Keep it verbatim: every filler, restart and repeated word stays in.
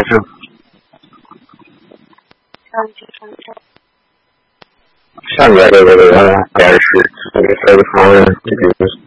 证。上个这个这个还是这个这个方面，这个